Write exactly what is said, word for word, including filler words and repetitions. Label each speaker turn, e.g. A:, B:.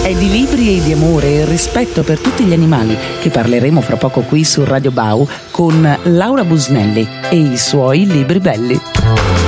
A: è di libri e di amore e rispetto per tutti gli animali che parleremo fra poco qui su Radio Bau con Laura Busnelli e i suoi libri belli.